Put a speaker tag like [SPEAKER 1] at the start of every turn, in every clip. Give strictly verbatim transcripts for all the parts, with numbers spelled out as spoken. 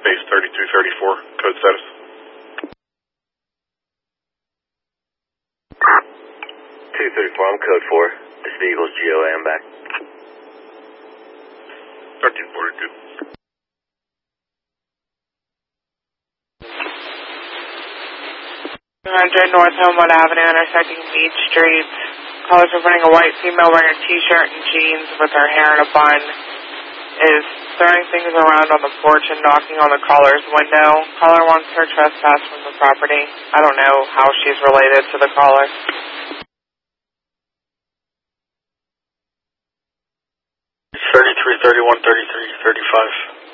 [SPEAKER 1] space thirty-two thirty-four, code status.
[SPEAKER 2] two thirty-four, I'm code four. This vehicle's G O A, I'm back.
[SPEAKER 1] thirteen forty-two.
[SPEAKER 3] two hundred North Homewood Avenue, intersecting Beach Street. Caller's reporting a white female wearing a t-shirt and jeans with her hair in a bun is throwing things around on the porch and knocking on the caller's window. Caller wants her trespass from the property. I don't know how she's related to the caller.
[SPEAKER 1] thirty-three thirty-one, thirty-three thirty-five.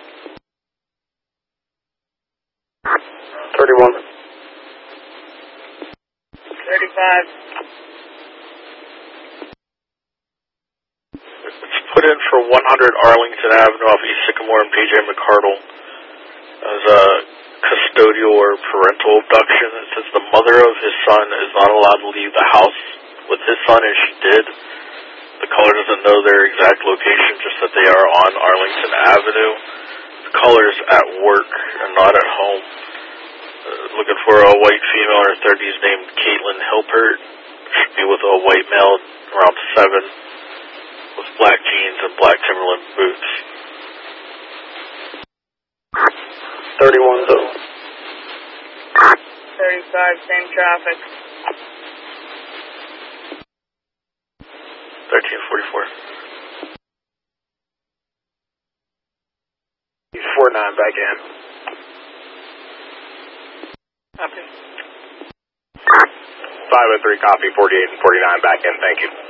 [SPEAKER 2] thirty-one.
[SPEAKER 3] thirty-five.
[SPEAKER 1] It's put in for one hundred Arlington Avenue off East Sycamore and P J McCardle as a custodial or parental abduction. It says the mother of his son is not allowed to leave the house with his son, and she did. The caller doesn't know their exact location, just that they are on Arlington Avenue. The caller's at work and not at home. Uh, looking for a white female in her thirties named Caitlin Hilpert. Should be with a white male around seven with black jeans and black Timberland boots.
[SPEAKER 2] thirty-one, though.
[SPEAKER 3] thirty-five, same traffic.
[SPEAKER 1] thirteen forty-four.
[SPEAKER 2] He's four nine back in.
[SPEAKER 3] Copy.
[SPEAKER 2] five oh three copy, forty-eight and forty-nine back in, thank you.